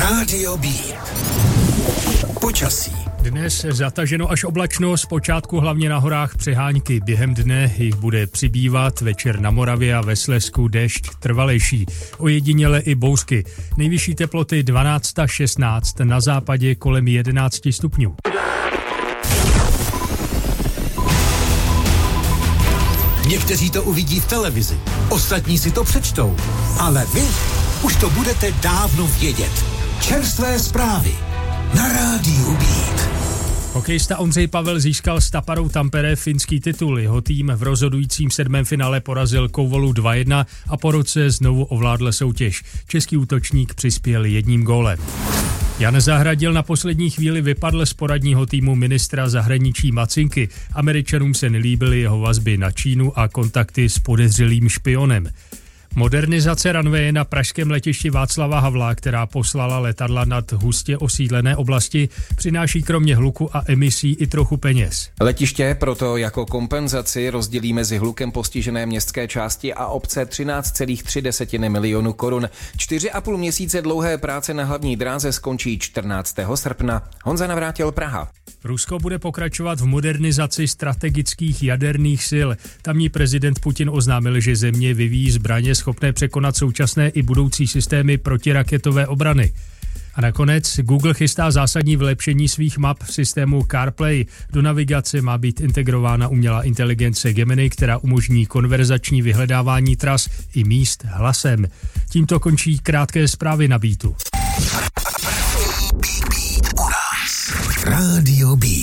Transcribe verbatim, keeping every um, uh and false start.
Rádio B. Počasí. Dnes zataženo až oblačno, zpočátku hlavně na horách přehánky. Během dne jich bude přibývat, večer na Moravě a ve Slezsku déšť trvalejší. Ojediněle i bouřky. Nejvyšší teploty dvanáct až šestnáct, na západě kolem jedenáct stupňů. Někteří to uvidí v televizi, ostatní si to přečtou, ale vy už to budete dávno vědět. Čerstvé zprávy na Rádiu Beat. Hokejista Ondřej Pavel získal s Taparou Tampere finský titul. Jeho tým v rozhodujícím sedmém finále porazil Kouvolu dva jedna a po roce znovu ovládl soutěž. Český útočník přispěl jedním gólem. Jan Zahradil na poslední chvíli vypadl z poradního týmu ministra zahraničí Macinky. Američanům se nelíbily jeho vazby na Čínu a kontakty s podezřelým špionem. Modernizace runwaye na pražském letišti Václava Havla, která poslala letadla nad hustě osídlené oblasti, přináší kromě hluku a emisí i trochu peněz. Letiště proto jako kompenzaci rozdělí mezi hlukem postižené městské části a obce třináct celá tři milionu korun. Čtyři a půl měsíce dlouhé práce na hlavní dráze skončí čtrnáctého srpna. Honza Navrátil, Praha. Rusko bude pokračovat v modernizaci strategických jaderných sil. Tamní prezident Putin oznámil, že země vyvíjí zbraně schopné překonat současné i budoucí systémy protiraketové obrany. A nakonec Google chystá zásadní vylepšení svých map v systému CarPlay. Do navigace má být integrována umělá inteligence Gemini, která umožní konverzační vyhledávání tras i míst hlasem. Tímto končí krátké zprávy na Beatu. Rádio B.